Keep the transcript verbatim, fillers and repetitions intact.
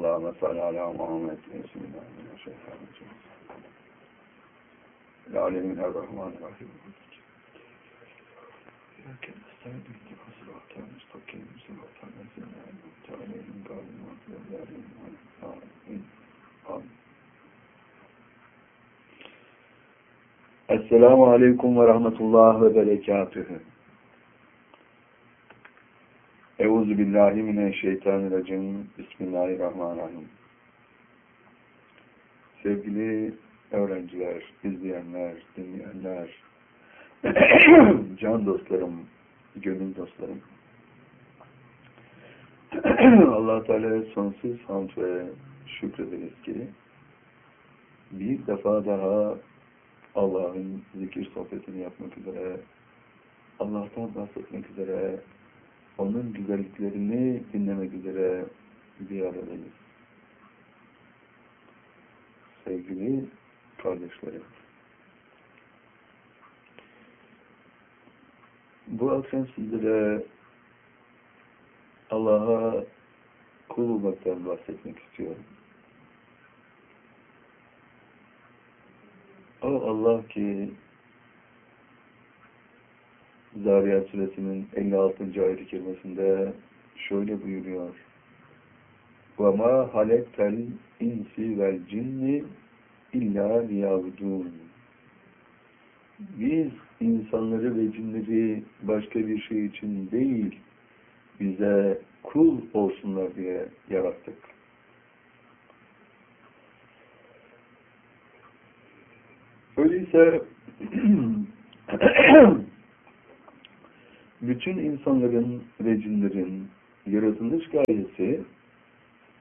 Allahümme salli ala Muhammed. Bismillahirrahmanirrahim. Ya Aleminirrahmanirrahim. Lakin estağfirullah sıratı müstakim sıratı lezine tealeyhim gâlim amin. Esselamu aleyküm ve rahmetullah ve berekatühü. Euzu billahi mineşşeytanirracim. Bismillahirrahmanirrahim. Sevgili öğrenciler, izleyenler, dinleyenler, can dostlarım, gönül dostlarım. Allah Teala'ya sonsuz hamd ve şükrederiz ki bir defa daha Allah'ın zikir sohbetini yapmak üzere, Allah'tan bahsetmek üzere, onun güzelliklerini dinlemek üzere bir aradayız. Sevgili kardeşlerim, bu akşam sizlere Allah'a kul olmaktan bahsetmek istiyorum. O Allah ki Zariyat Suresinin elli altıncı ayet-i kerimesinde şöyle buyuruyor: وَمَا خَلَقْتَ الْاِنْسِ وَالْجِنِّ اِلَّا لِيَعْبُدُونَ. Biz insanları ve cinleri başka bir şey için değil, bize kul olsunlar diye yarattık. Öyleyse bütün insanların ve cinlerin yaratılış gayesi